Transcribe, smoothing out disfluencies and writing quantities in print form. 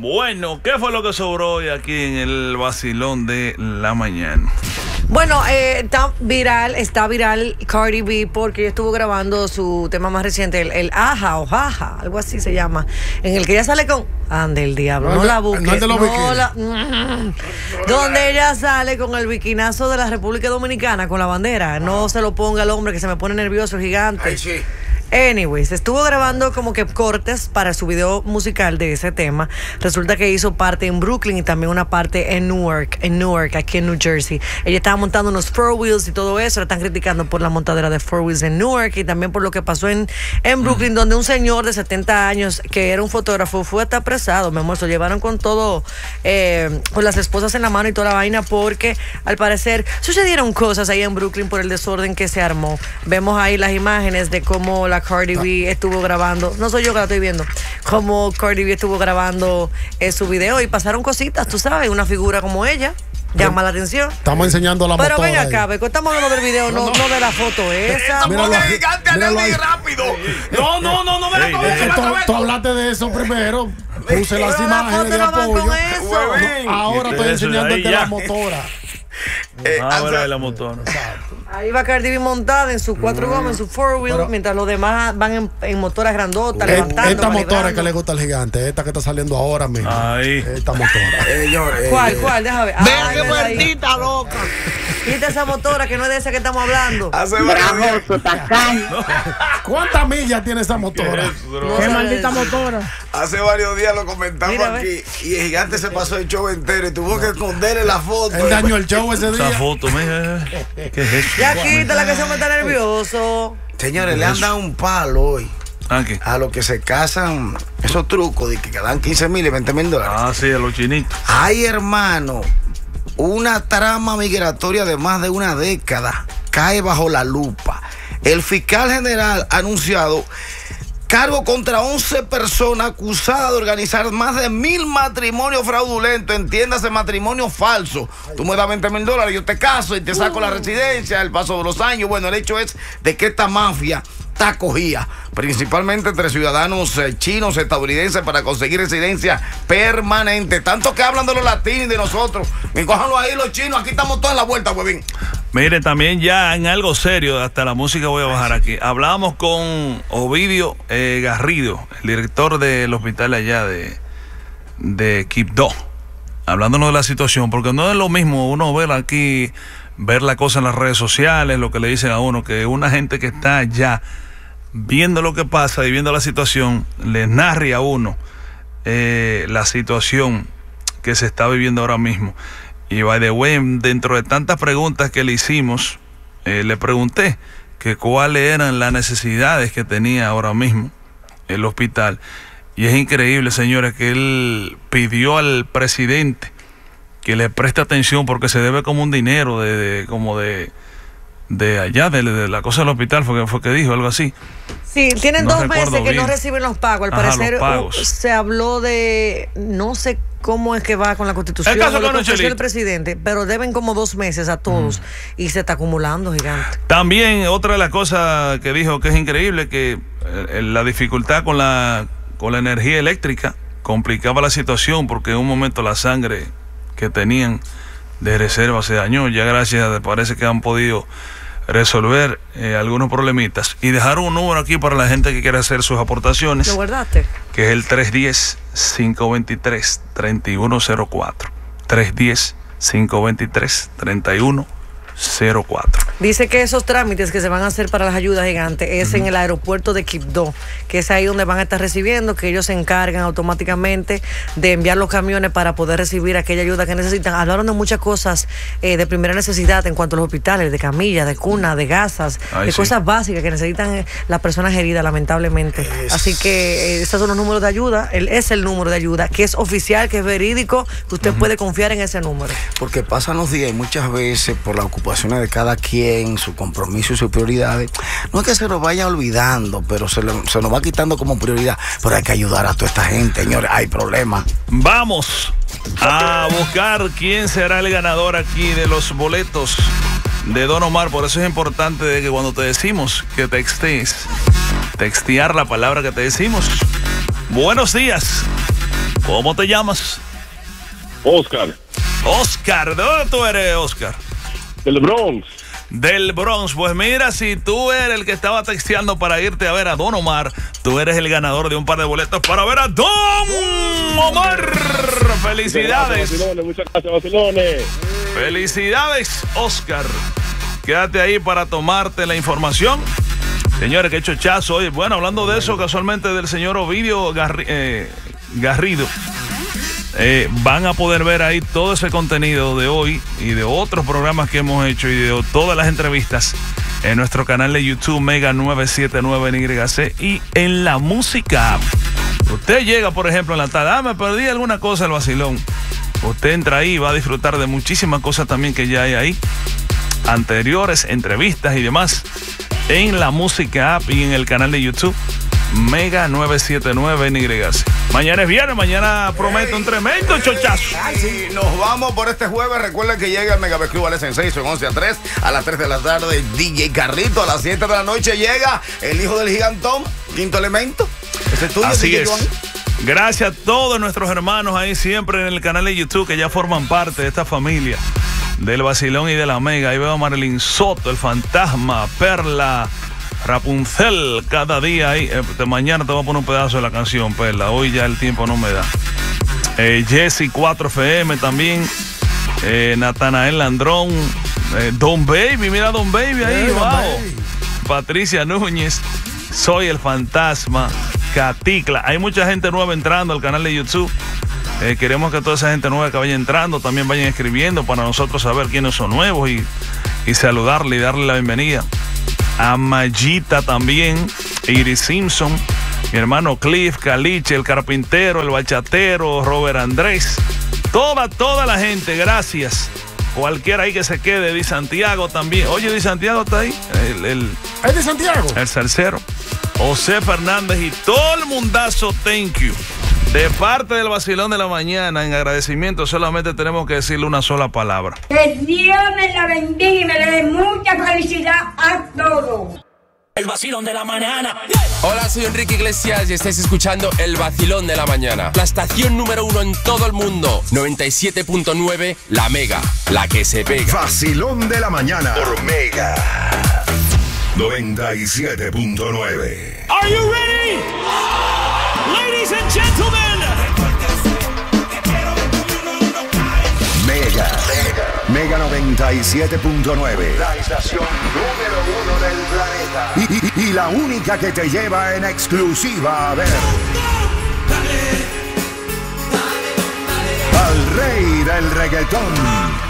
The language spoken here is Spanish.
Bueno, ¿qué fue lo que sobró hoy aquí en el vacilón de la mañana? Bueno, está viral Cardi B porque ella estuvo grabando su tema más reciente, el Aja o Jaja, algo así se llama, en el que ella sale con ande el diablo, no la busques, donde ella sale con el bikinazo de la República Dominicana con la bandera, no se lo ponga al hombre que se me pone nervioso, gigante. Ay, sí. Anyways, estuvo grabando como que cortes para su video musical de ese tema. Resulta que hizo parte en Brooklyn y también una parte en Newark, aquí en New Jersey. Ella estaba montando unos four wheels y todo eso. La están criticando por la montadera de four wheels en Newark y también por lo que pasó en Brooklyn, donde un señor de 70 años, que era un fotógrafo, fue hasta apresado. Mi amor, se lo llevaron con todo, con las esposas en la mano y toda la vaina, porque al parecer sucedieron cosas ahí en Brooklyn por el desorden que se armó. Vemos ahí las imágenes de cómo la Cardi B estuvo grabando, no soy yo que la estoy viendo, como Cardi B estuvo grabando su video y pasaron cositas, tú sabes, una figura como ella llama la atención. Estamos enseñando la motora. Pero ven acá, estamos hablando del video, no de la foto esa. Míralo gigante, rápido. No me la Tú hablaste de eso primero. Puse las imágenes de apoyo. Ahora estoy enseñando el de la motora. Ahora de la motora. Ahí va Cardi B montada en su 4 gomas, en su 4-wheel, mientras los demás van en motoras grandotas, levantando. Esta motora que le gusta al gigante, esta que está saliendo ahora mismo. Ahí. Esta motora. ¿Cuál? Déjame ver. Vea qué muertita loca. Quita esa motora que no es de esa que estamos hablando. ¿Cuántas millas tiene esa motora? ¿Qué maldita motora? Hace varios días lo comentamos. Mira, aquí y el gigante se pasó el show entero y tuvo que esconderle la foto. Él dañó el show ese día. Esa foto, mira. ¿Qué es eso? Ya quítala que se me está nervioso. Señores, le han dado un palo hoy ¿Qué? a los que se casan, esos trucos de que dan 15,000 y 20,000 dólares. Ah, sí, a los chinitos. Ay, hermano, una trama migratoria de más de una década cae bajo la lupa. El fiscal general ha anunciado cargo contra 11 personas acusadas de organizar más de 1,000 matrimonios fraudulentos, entiéndase, matrimonios falsos. Tú me das 20,000 dólares, yo te caso y te saco la residencia, el paso de los años. Bueno, el hecho es de que esta mafia está cogida, principalmente entre ciudadanos chinos, estadounidenses, para conseguir residencia permanente. Tanto que hablan de los latinos y de nosotros. Y cójanlo ahí los chinos, aquí estamos todos en la vuelta, huevín. Mire, también ya en algo serio, hasta la música voy a bajar aquí. Hablábamos con Ovidio Garrido, el director del hospital allá de Quibdó, hablándonos de la situación, porque no es lo mismo uno ver la cosa en las redes sociales, lo que le dicen a uno, que una gente que está allá viendo lo que pasa y viendo la situación, le narre a uno la situación que se está viviendo ahora mismo. Y by the way, dentro de tantas preguntas que le hicimos, le pregunté que cuáles eran las necesidades que tenía ahora mismo el hospital. Y es increíble, señores, que él pidió al presidente que le preste atención porque se debe como un dinero de allá, de la cosa del hospital, fue que dijo, algo así. Sí, tienen 2 meses que no reciben los pagos. Al parecer se habló de, no sé cómo es que va con la Constitución, el caso lo que ofreció el presidente, pero deben como 2 meses a todos y se está acumulando, gigante. También otra de las cosas que dijo que es increíble, que la dificultad con la energía eléctrica complicaba la situación, porque en un momento la sangre que tenían de reserva se dañó. Ya gracias, parece que han podido resolver algunos problemitas y dejaron un número aquí para la gente que quiere hacer sus aportaciones. ¿Lo guardaste? Que es el 310-523-3104. 310-523-3104. Dice que esos trámites que se van a hacer para las ayudas gigantes es en el aeropuerto de Quibdó, que es ahí donde van a estar recibiendo, que ellos se encargan automáticamente de enviar los camiones para poder recibir aquella ayuda que necesitan. Hablaron de muchas cosas de primera necesidad en cuanto a los hospitales, de camillas, de cunas, de gasas, cosas básicas que necesitan las personas heridas, lamentablemente. Así que esos son los números de ayuda. Es el número de ayuda que es oficial, que es verídico, que usted puede confiar en ese número. Porque pasan los días y muchas veces por la ocupación de cada quien, su compromiso y sus prioridades, no es que se nos vaya olvidando, pero se nos va quitando como prioridad. Pero hay que ayudar a toda esta gente, señores, hay problemas. Vamos a buscar quién será el ganador aquí de los boletos de Don Omar. Por eso es importante de que cuando te decimos que textear la palabra que te decimos. Buenos días. ¿Cómo te llamas? Oscar. Oscar, ¿de dónde tú eres, Oscar? Del Bronx. Del Bronx. Pues mira, si tú eres el que estaba texteando para irte a ver a Don Omar, tú eres el ganador de un par de boletos para ver a Don Omar. Felicidades. Muchas gracias, vacilones. Felicidades, Oscar. Quédate ahí para tomarte la información. Señores, qué chochazo hoy. Bueno, hablando de eso, casualmente del señor Ovidio Garrido. Van a poder ver ahí todo ese contenido de hoy y de otros programas que hemos hecho y de todas las entrevistas en nuestro canal de YouTube Mega 979 NYC y en la música app. Usted llega, por ejemplo, en la tarde, me perdí alguna cosa del vacilón. Usted entra ahí y va a disfrutar de muchísimas cosas también que ya hay ahí, anteriores, entrevistas y demás, en la música app y en el canal de YouTube Mega 979 NYC. Mañana es viernes, mañana promete un tremendo chochazo. Sí, nos vamos por este jueves. Recuerden que llega el Mega Best Club al Sensation 11 a 3, a las 3 de la tarde DJ Carrito, a las 7 de la noche llega el hijo del gigantón, Quinto Elemento. Ese es tuyo, así DJ es. Juan. Gracias a todos nuestros hermanos ahí siempre en el canal de YouTube que ya forman parte de esta familia del Vacilón y de la Mega. Ahí veo a Marilyn Soto, el Fantasma, Perla, Rapunzel, cada día ahí. Mañana te voy a poner un pedazo de la canción, Perla. Hoy ya el tiempo no me da. Jesse 4FM también. Natanael Landrón. Don Baby, mira Don Baby ahí, wow. Baby. Patricia Núñez. Soy el Fantasma. Caticla. Hay mucha gente nueva entrando al canal de YouTube. Queremos que toda esa gente nueva que vaya entrando también vayan escribiendo para nosotros saber quiénes son nuevos y saludarle y darle la bienvenida. A Mayita también, Iris Simpson, mi hermano Cliff, Caliche, el carpintero, el bachatero, Robert Andrés, toda la gente, gracias. Cualquiera ahí que se quede, Di Santiago también. Oye, Di Santiago está ahí. ¿Es de Santiago? El salsero. José Fernández y todo el mundazo, thank you. De parte del Vacilón de la Mañana, en agradecimiento, solamente tenemos que decirle una sola palabra. Que Dios me la bendiga y me dé mucha felicidad a todos. El Vacilón de la Mañana. Hola, soy Enrique Iglesias y estáis escuchando El Vacilón de la Mañana. La estación número 1 en todo el mundo. 97.9, La Mega, la que se pega. Vacilón de la Mañana por Mega 97.9. Are you ready? Ladies and gentlemen. Mega 97.9. La estación número 1 del planeta. Y la única que te lleva en exclusiva a ver al rey del reggaetón.